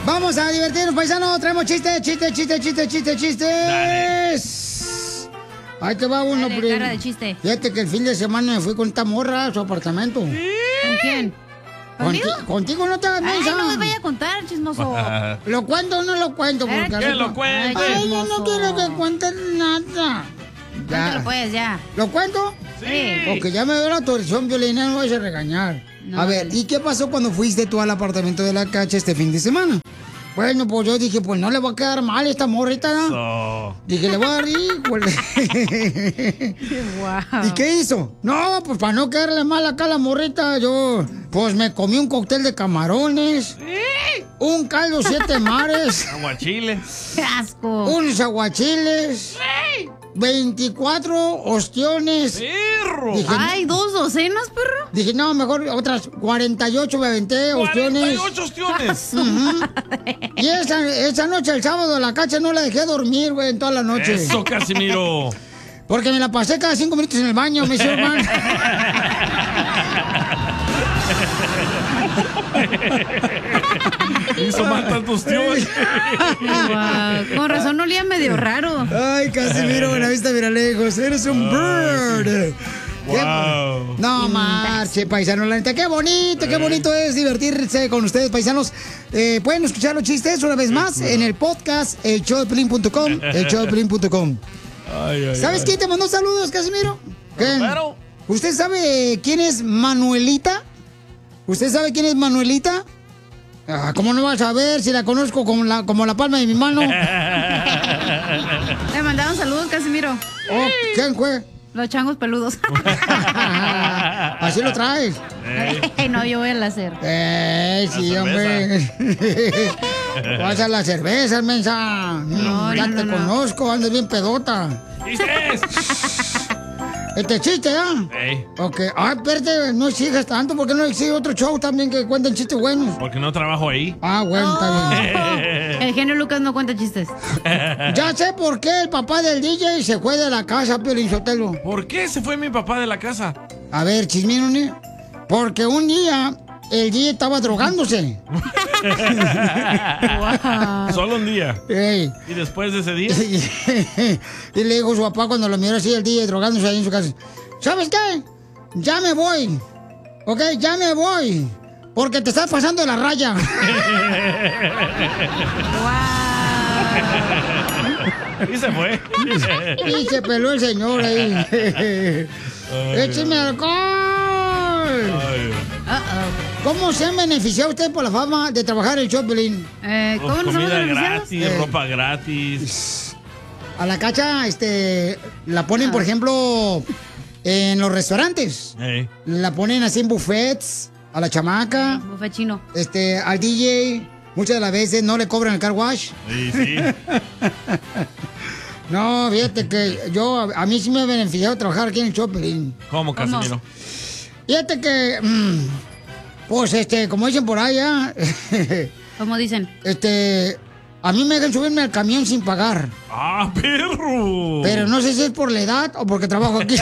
Vamos a divertirnos, paisanos. Traemos chistes. Dale. Ahí te va uno, Dale, cara de chiste. Fíjate que el fin de semana me fui con esta morra a su apartamento. ¿Con quién? ¿Conmigo? Contigo no te hagas mensa. Ay, no me vaya a contar, chismoso. ¿Lo cuento o no lo cuento? ¿Qué lo cuente? Ay, yo no quiero que cuentes nada. Cuéntalo pues, ya. ¿Lo cuento? Sí. Porque ya me dio la autorización, Violina, no vayas a regañar. No. A ver, ¿y qué pasó cuando fuiste tú al apartamento de la Cacha este fin de semana? Bueno, pues yo dije, pues no le va a quedar mal esta morrita, ¿no? Dije, le voy a dar híjole. Wow. ¿Y qué hizo? No, pues para no quedarle mal acá a la morrita, yo pues me comí un cóctel de camarones, un caldo 7 mares, Aguachiles. ¡Qué asco! unos aguachiles, 24 ostiones. ¡Perro! Dije, ¡Ay, 2 docenas, perro! Dije, no, mejor otras 48 me aventé, ostiones. 48 ostiones. Y esa noche, el sábado, la Cacha no la dejé dormir, güey, en toda la noche. Eso, Casimiro. Porque me la pasé cada 5 minutos en el baño, me hicieron mal. Hizo mal tantos tíos. Wow. Con razón olía medio raro. Ay, Casimiro, Buenavista, mira lejos. Eres un bird. Wow. No marche, paisano, la neta, qué bonito es divertirse con ustedes, paisanos. Pueden escuchar los chistes una vez más en el podcast, elshowdepiolín.com, elshowdepiolín.com. ¿Sabes quién te mandó saludos, Casimiro? ¿Quién? ¿Usted sabe quién es Manuelita? ¿Usted sabe quién es Manuelita? ¿Cómo no vas a saber si la conozco como la palma de mi mano? Le mandaron saludos, Casimiro. Oh, ¿quién fue? Los changos peludos. Así lo traes. No, yo voy a hacer. Sí, hombre. Vas a la cerveza, mensa. Ya te conozco, andas bien pedota. Este chiste, ¿ah? Ok. Ay, espérate, no exiges tanto. ¿Por qué no exiges otro show también que cuenten chistes buenos? Porque no trabajo ahí. Bueno, está bien. El genio Lucas no cuenta chistes. Ya sé por qué el papá del DJ se fue de la casa, Piolín Sotelo. ¿Por qué se fue mi papá de la casa? A ver, chismín, porque un día el DJ estaba drogándose. Wow. Solo un día. Ey. ¿Y después de ese día? Y le dijo su papá cuando lo miró así el DJ drogándose ahí en su casa: ¿sabes qué? Ya me voy. Ok, ya me voy. Porque te estás pasando la raya. Y se fue. Y se peló el señor ahí. ¡Écheme alcohol! ¿Cómo se ha beneficiado usted por la fama de trabajar en Choplin? ¿Cómo nos hemos Comida beneficiado? gratis, ropa gratis. A la Cacha, la ponen, por ejemplo, en los restaurantes. La ponen así en buffets, a la chamaca. Buffet chino. Al DJ, muchas de las veces no le cobran el car wash. Sí. No, fíjate que a mí sí me ha beneficiado trabajar aquí en el Choplin. ¿Cómo, Casimiro? Fíjate que, pues, como dicen por allá. ¿Cómo dicen? A mí me dejan subirme al camión sin pagar. ¡Ah, perro! Pero no sé si es por la edad o porque trabajo aquí.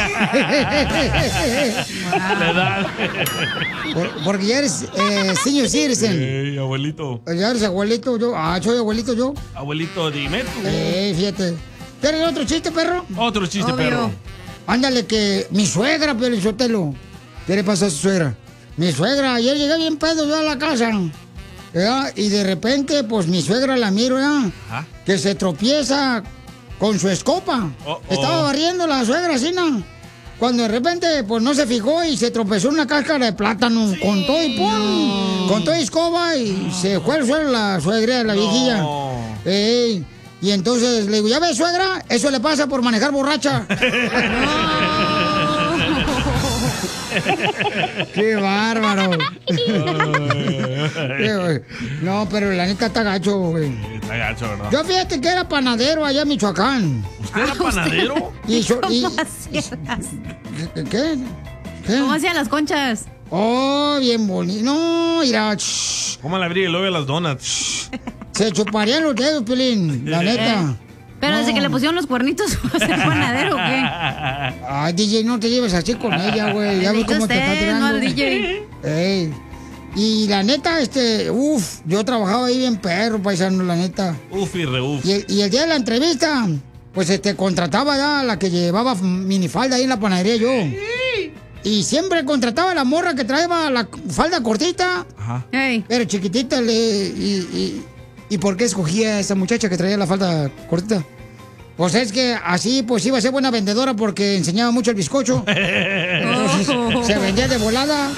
La edad. Porque ya eres senior citizen. Ey, abuelito. Ya eres abuelito yo. Soy abuelito yo. Abuelito, dime tú. Fíjate. ¿Tienes otro chiste, perro? Otro chiste, perro. Ándale, que mi suegra, Piolín Sotelo. ¿Qué le pasó a su suegra? Mi suegra, ayer llegué bien pedo yo a la casa. ¿Verdad? Y de repente, pues mi suegra la miro, ¿verdad? Que se tropieza con su escopa. Estaba barriendo la suegra así, ¿no? Cuando de repente, pues no se fijó y se tropezó en una cáscara de plátano con todo y ¡pum! Con todo y escoba y se fue al suelo la suegra, la viejilla. Y entonces le digo, ¿ya ves, suegra? Eso le pasa por manejar borracha. ¡Qué bárbaro! No, pero la neta está gacho, güey. Está gacho, ¿verdad? Yo fíjate que era panadero allá en Michoacán. ¿Usted era panadero? ¿Qué? ¿Cómo hacían las conchas? Oh, bien bonito. No, mira. ¿Cómo le abrí el hoyo a las donuts? Se chuparían los dedos, Pelín, la neta. Pero desde que le pusieron los cuernitos, ¿va a ser panadero o qué? Ay, DJ, no te lleves así con ella, güey. Ya ves cómo te está tirando. No al DJ. Y la neta, yo trabajaba ahí bien perro, paisano, la neta. Uf y re uf. Y el día de la entrevista, pues contrataba ya a la que llevaba minifalda ahí en la panadería yo. Y siempre contrataba a la morra que traía la falda cortita. Ajá. Pero chiquitita. ¿Y por qué escogía a esa muchacha que traía la falda cortita? Pues es que así pues iba a ser buena vendedora porque enseñaba mucho el bizcocho. Entonces, se vendía de volada.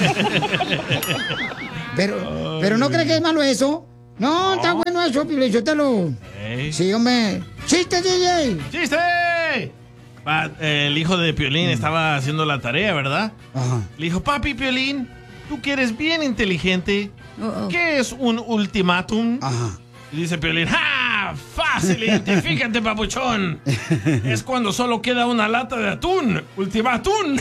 Pero ¿no cree que es malo eso? No, está bueno eso, Piolichotelo. Sí, hombre. ¡Chiste, DJ! ¡Chiste! El hijo de Piolín estaba haciendo la tarea, ¿verdad? Ajá. Le dijo, papi Piolín, tú que eres bien inteligente, ¿qué es un ultimátum? Ajá. Y dice Piolín, ¡ja! ¡Fácil! Identifícate, papuchón. Es cuando solo queda una lata de atún. ¡Ultimátum!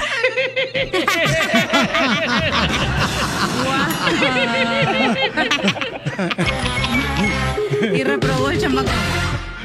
Y reprobó el chamaco.